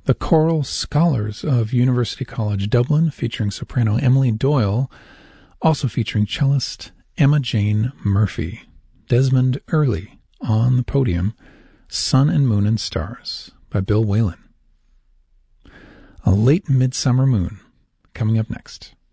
The Choral Scholars of University College Dublin, featuring soprano Emily Doyle, also featuring cellist Emma Jane Murphy. Desmond Early on the podium, Sun and Moon and Stars by Bill Whalen. A Late Midsummer Moon, coming up next.